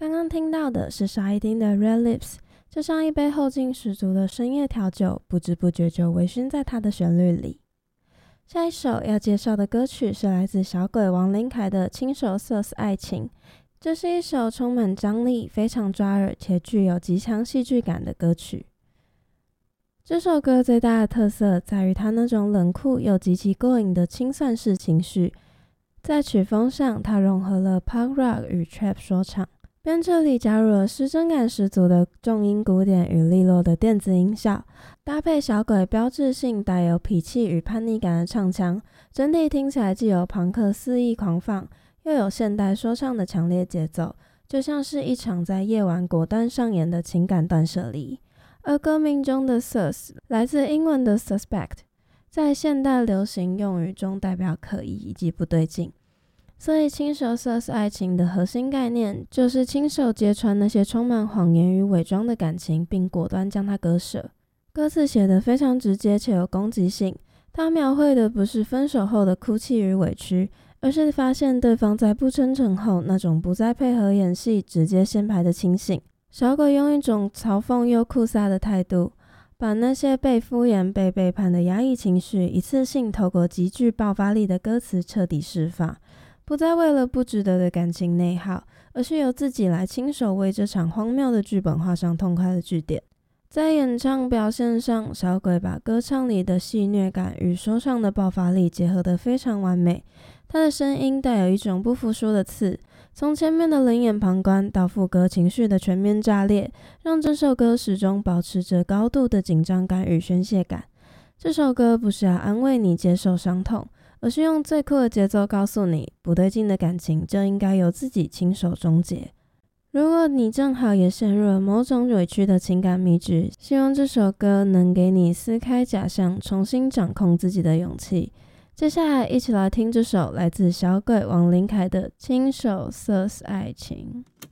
刚刚听到的是沙一丁的 Red Lips， 就像一杯后劲十足的深夜调酒，不知不觉就微醺在它的旋律里。下一首要介绍的歌曲是来自小鬼王琳凯的《亲手 Sauce 爱情》，这是一首充满张力、非常抓耳且具有极强戏剧感的歌曲。这首歌最大的特色在于它那种冷酷又极其过瘾的清算式情绪，在曲风上它融合了 Punk Rock 与 Trap 说唱，编曲里加入了失真感十足的重音鼓点与利落的电子音效，搭配小鬼标志性带有痞气与叛逆感的唱腔，整体听起来既有朋克肆意狂放，又有现代说唱的强烈节奏，就像是一场在夜晚果断上演的情感断舍离。而歌名中的 Sus 来自英文的 Suspect， 在现代流行用语中代表可疑以及不对劲，所以亲手 Sus 爱情的核心概念就是亲手揭穿那些充满谎言与伪装的感情，并果断将它割舍。歌词写得非常直接且有攻击性，它描绘的不是分手后的哭泣与委屈，而是发现对方在不真诚后那种不再配合演戏直接先排的清醒。小鬼用一种嘲讽又酷飒的态度，把那些被敷衍被背叛的压抑情绪一次性透过极具爆发力的歌词彻底释放，不再为了不值得的感情内耗，而是由自己来亲手为这场荒谬的剧本画上痛快的句点。在演唱表现上，小鬼把歌唱里的戏谑感与说唱的爆发力结合得非常完美，他的声音带有一种不服输的刺，从前面的冷眼旁观到副歌情绪的全面炸裂，让这首歌始终保持着高度的紧张感与宣泄感。这首歌不是要安慰你接受伤痛，而是用最酷的节奏告诉你，不对劲的感情就应该由自己亲手终结。如果你正好也陷入了某种委屈的情感迷局，希望这首歌能给你撕开假象，重新掌控自己的勇气。接下来一起来听这首来自小鬼王琳凯的《亲手 Sauce 爱情》。